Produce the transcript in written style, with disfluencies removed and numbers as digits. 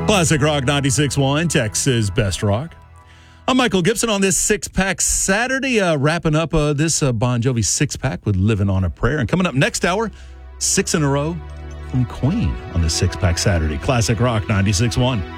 Classic Rock 96.1, Texas Best Rock. I'm Michael Gibson on this six-pack Saturday, wrapping up this Bon Jovi six-pack with Living on a Prayer. And coming up next hour, 6 in a row from Queen on this six-pack Saturday. Classic Rock 96.1.